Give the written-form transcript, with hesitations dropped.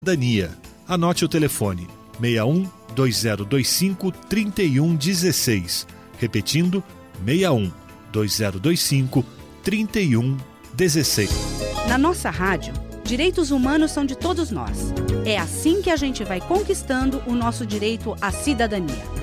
Cidadania. Anote o telefone 61 2025 3116. Repetindo, 61 2025 3116. Na nossa rádio, direitos humanos são de todos nós. É assim que a gente vai conquistando o nosso direito à cidadania.